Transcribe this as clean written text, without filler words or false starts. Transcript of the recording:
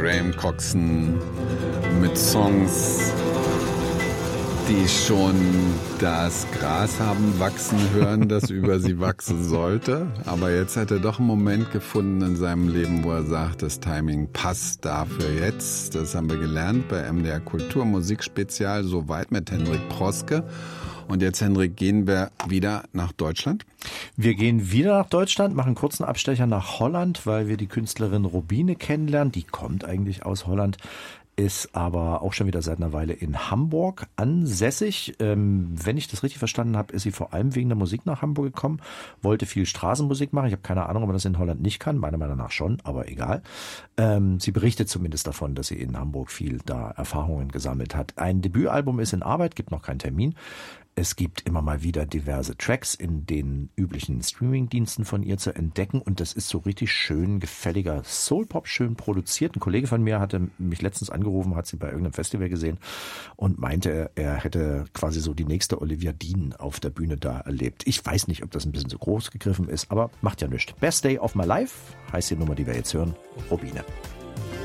Graham Coxon mit Songs, die schon das Gras haben wachsen hören, das über sie wachsen sollte. Aber jetzt hat er doch einen Moment gefunden in seinem Leben, wo er sagt, das Timing passt dafür jetzt. Das haben wir gelernt bei MDR Kultur Musikspezial, soweit mit Hendrik Proske. Und jetzt, Hendrik, gehen wir wieder nach Deutschland? Wir gehen wieder nach Deutschland, machen einen kurzen Abstecher nach Holland, weil wir die Künstlerin Robine kennenlernen. Die kommt eigentlich aus Holland, ist aber auch schon wieder seit einer Weile in Hamburg ansässig. Wenn ich das richtig verstanden habe, ist sie vor allem wegen der Musik nach Hamburg gekommen, wollte viel Straßenmusik machen. Ich habe keine Ahnung, ob man das in Holland nicht kann, meiner Meinung nach schon, aber egal. Sie berichtet zumindest davon, dass sie in Hamburg viel da Erfahrungen gesammelt hat. Ein Debütalbum ist in Arbeit, gibt noch keinen Termin. Es gibt immer mal wieder diverse Tracks in den üblichen Streamingdiensten von ihr zu entdecken und das ist so richtig schön gefälliger Soulpop, schön produziert. Ein Kollege von mir hatte mich letztens angerufen, hat sie bei irgendeinem Festival gesehen und meinte, er hätte quasi so die nächste Olivia Dean auf der Bühne da erlebt. Ich weiß nicht, ob das ein bisschen so groß gegriffen ist, aber macht ja nichts. Best Day of My Life heißt die Nummer, die wir jetzt hören, Robine.